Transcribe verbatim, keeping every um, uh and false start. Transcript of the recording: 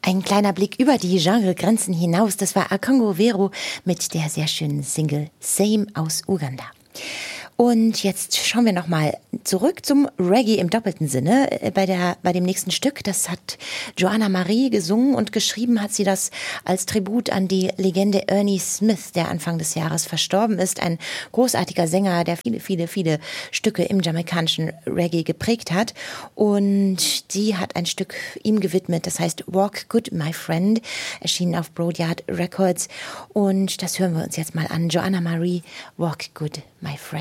Ein kleiner Blick über die Genregrenzen hinaus, das war Akongo Vero mit der sehr schönen Single Same aus Uganda. Und jetzt schauen wir nochmal zurück zum Reggae im doppelten Sinne. Bei, der, bei dem nächsten Stück, das hat Joanna Marie gesungen und geschrieben hat sie das als Tribut an die Legende Ernie Smith, der Anfang des Jahres verstorben ist. Ein großartiger Sänger, der viele, viele, viele Stücke im jamaikanischen Reggae geprägt hat. Und sie hat ein Stück ihm gewidmet, das heißt Walk Good, My Friend, erschienen auf Broadyard Records. Und das hören wir uns jetzt mal an. Joanna Marie, Walk Good, My Friend.